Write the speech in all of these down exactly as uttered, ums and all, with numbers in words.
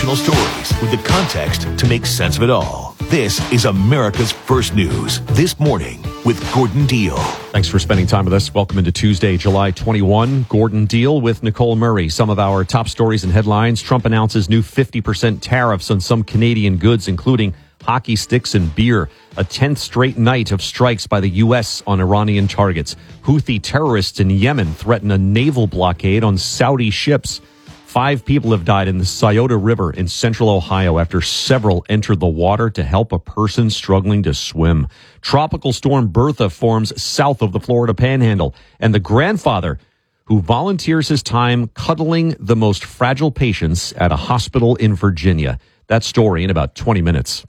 Stories with the context to make sense of it all. This is America's First News This Morning with Gordon Deal. Thanks for spending time with us. Welcome into Tuesday, July twenty-first. Gordon Deal with Nicole Murray. Some of our top stories and headlines. Trump announces new fifty percent tariffs on some Canadian goods, including hockey sticks and beer. A tenth straight night of strikes by the U S on Iranian targets. Houthi terrorists in Yemen threaten a naval blockade on Saudi ships. Five people have died in the Scioto River in central Ohio after several entered the water to help a person struggling to swim. Tropical storm Bertha forms south of the Florida Panhandle, and the grandfather who volunteers his time cuddling the most fragile patients at a hospital in Virginia. That story in about twenty minutes.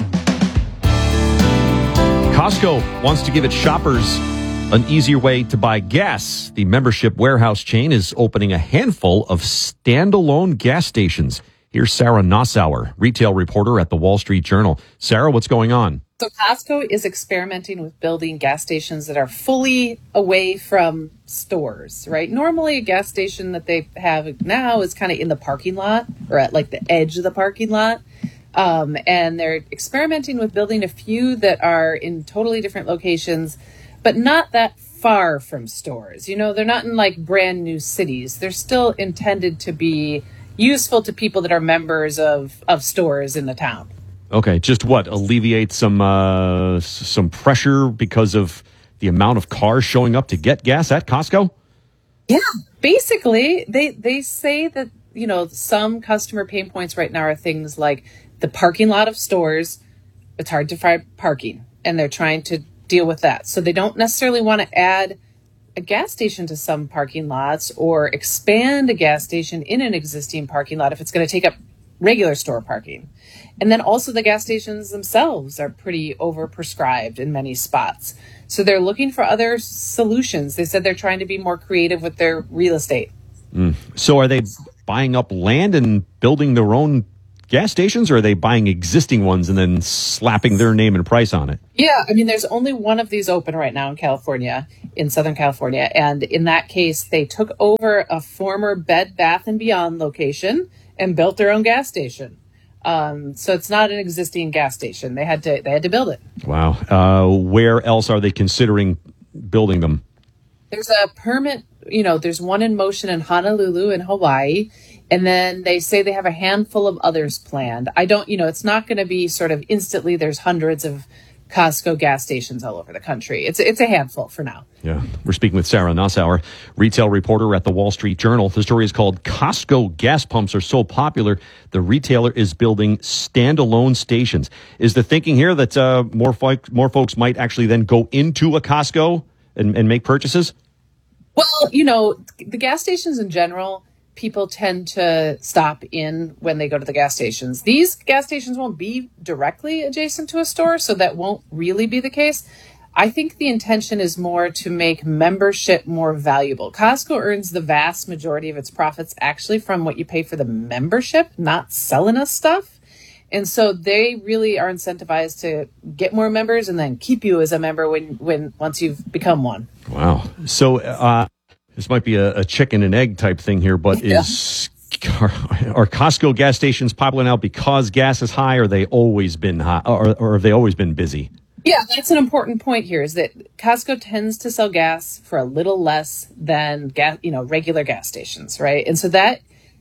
Costco wants to give its shoppers an easier way to buy gas. The membership warehouse chain is opening a handful of standalone gas stations. Here's Sarah Nassauer, retail reporter at the Wall Street Journal. Sarah, what's going on? So Costco is experimenting with building gas stations that are fully away from stores, right? Normally a gas station that they have now is kind of in the parking lot or at like the edge of the parking lot. Um, and they're experimenting with building a few that are in totally different locations, but not that far from stores. You know, they're not in like brand new cities. They're still intended to be useful to people that are members of, of stores in the town. Okay, just what? Alleviate some uh, some pressure because of the amount of cars showing up to get gas at Costco? Yeah, basically, they, they say that, you know, some customer pain points right now are things like the parking lot of stores. It's hard to find parking, and they're trying to deal with that. So they don't necessarily want to add a gas station to some parking lots or expand a gas station in an existing parking lot if it's going to take up regular store parking. And then also the gas stations themselves are pretty overprescribed in many spots. So they're looking for other solutions. They said they're trying to be more creative with their real estate. Mm. So are they buying up land and building their own gas stations, or are they buying existing ones and then slapping their name and price on it? Yeah, I mean, there's only one of these open right now in California, in Southern California. And in that case, they took over a former Bed Bath and Beyond location and built their own gas station. Um, so it's not an existing gas station. They had to they had to build it. Wow. Uh, where else are they considering building them? There's a permit, you know, there's one in motion in Honolulu in Hawaii. And then they say they have a handful of others planned. I don't, you know, it's not going to be sort of instantly. There's hundreds of Costco gas stations all over the country. It's it's a handful for now. Yeah. We're speaking with Sarah Nassauer, retail reporter at the Wall Street Journal. The story is called Costco Gas Pumps Are So Popular, the retailer is building standalone stations. Is the thinking here that uh, more, fo- more folks might actually then go into a Costco and, and make purchases? Well, you know, the gas stations in general, people tend to stop in when they go to the gas stations. These gas stations won't be directly adjacent to a store, so that won't really be the case. I think the intention is more to make membership more valuable. Costco earns the vast majority of its profits actually from what you pay for the membership, not selling us stuff. And so they really are incentivized to get more members and then keep you as a member when, when once you've become one. Wow. So, uh, this might be a, a chicken and egg type thing here, but Yeah. is are, are Costco gas stations popular now because gas is high, or they always been high, or, or have they always been busy? Yeah, that's an important point here, is that Costco tends to sell gas for a little less than gas, you know, regular gas stations, right? And so that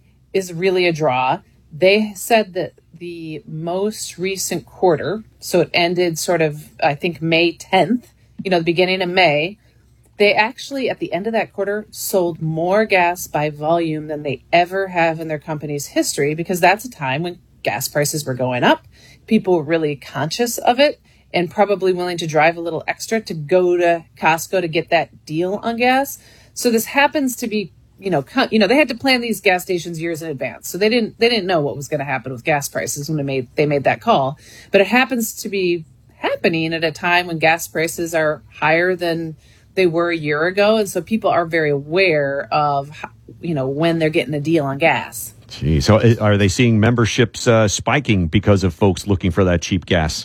is really a draw. They said that the most recent quarter, so it ended sort of, I think, May tenth, you know, the beginning of May, they actually, at the end of that quarter, sold more gas by volume than they ever have in their company's history, because that's a time when gas prices were going up. People were really conscious of it and probably willing to drive a little extra to go to Costco to get that deal on gas. So this happens to be, you know, you know, they had to plan these gas stations years in advance. So they didn't they didn't know what was going to happen with gas prices when they made they made that call. But it happens to be happening at a time when gas prices are higher than they were a year ago. And so people are very aware of, how, you know, when they're getting a deal on gas. Gee, so are they seeing memberships uh, spiking because of folks looking for that cheap gas?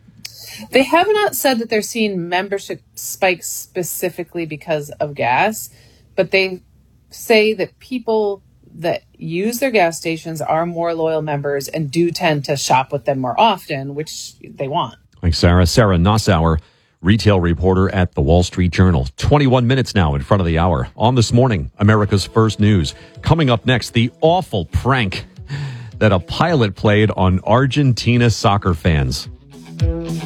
They have not said that they're seeing membership spikes specifically because of gas, but they say that people that use their gas stations are more loyal members and do tend to shop with them more often, which they want. Thanks, Sarah. Sarah Nossauer, retail reporter at the Wall Street Journal. twenty-one minutes now in front of the hour. On This Morning, America's First News. Coming up next, the awful prank that a pilot played on Argentina soccer fans.